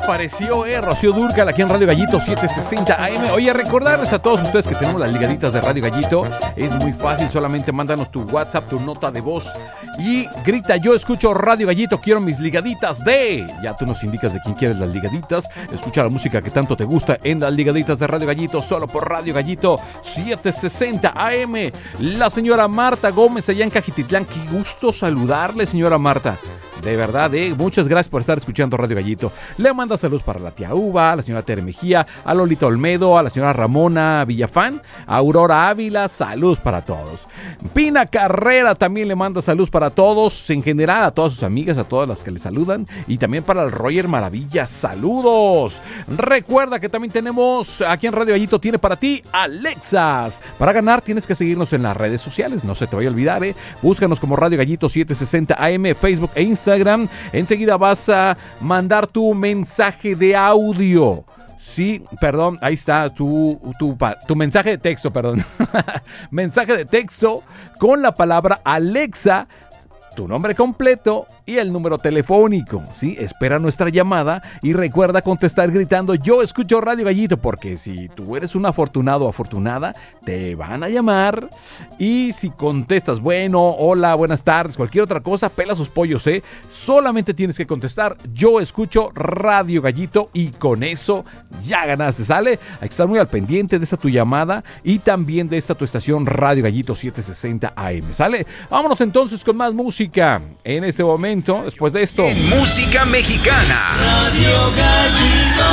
pareció, Rocío Dúrcal aquí en Radio Gallito 760 AM. Oye, recordarles a todos ustedes que tenemos las ligaditas de Radio Gallito. Es muy fácil, solamente mándanos tu WhatsApp, tu nota de voz y grita: yo escucho Radio Gallito, quiero mis ligaditas de... Ya tú nos indicas de quién quieres las ligaditas. Escucha la música que tanto te gusta en las ligaditas de Radio Gallito, solo por Radio Gallito 760 AM. La señora Marta Gómez allá en Cajititlán. Qué gusto saludarle, señora Marta. De verdad, muchas gracias por estar escuchando Radio Gallito. Le manda saludos para la tía Uva, a la señora Tere Mejía, a Lolita Olmedo, a la señora Ramona Villafán, a Aurora Ávila, saludos para todos. Pina Carrera también le manda saludos para todos, en general, a todas sus amigas, a todas las que le saludan, y también para el Roger Maravilla, saludos. Recuerda que también tenemos, aquí en Radio Gallito tiene para ti Alexas. Para ganar tienes que seguirnos en las redes sociales, no se te vaya a olvidar, búscanos como Radio Gallito 760 AM, Facebook e Instagram. Enseguida vas a mandar tu mensaje de audio. Sí, perdón, ahí está tu mensaje de texto, perdón. Mensaje de texto con la palabra Alexa, tu nombre completo y el número telefónico, ¿sí? Espera nuestra llamada y recuerda contestar gritando: yo escucho Radio Gallito, porque si tú eres un afortunado o afortunada, te van a llamar. Y si contestas bueno, hola, buenas tardes, cualquier otra cosa, pela sus pollos, solamente tienes que contestar: yo escucho Radio Gallito, y con eso ya ganaste, ¿sale? Hay que estar muy al pendiente de esta tu llamada y también de esta tu estación Radio Gallito 760 AM, ¿sale? Vámonos entonces con más música en este momento. Después de esto, en música mexicana, Radio Gallito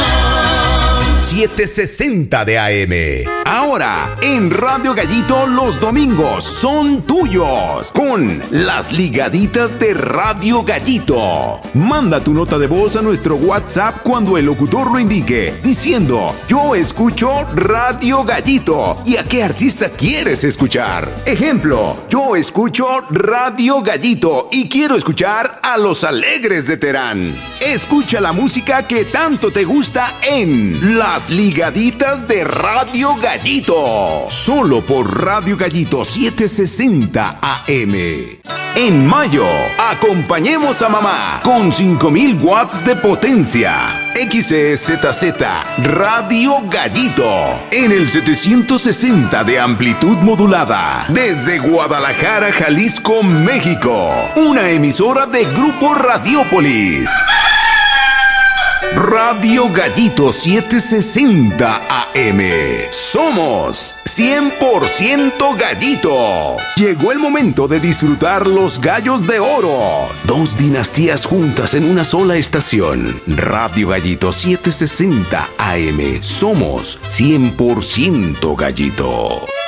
760 de AM. Ahora en Radio Gallito los domingos son tuyos con las ligaditas de Radio Gallito. Manda tu nota de voz a nuestro WhatsApp cuando el locutor lo indique, diciendo: yo escucho Radio Gallito, y a qué artista quieres escuchar. Ejemplo: yo escucho Radio Gallito y quiero escuchar a Los Alegres de Terán. Escucha la música que tanto te gusta en las ligaditas de Radio Gallito, solo por Radio Gallito 760 AM. En mayo, acompañemos a mamá con 5000 watts de potencia. XEZZ Radio Gallito en el 760 de amplitud modulada, desde Guadalajara, Jalisco, México. Una emisora de Grupo Radiópolis. Radio Gallito 760 AM. Somos 100% Gallito. Llegó el momento de disfrutar los gallos de oro. 2 dinastías juntas en una sola estación. Radio Gallito 760 AM. Somos 100% Gallito.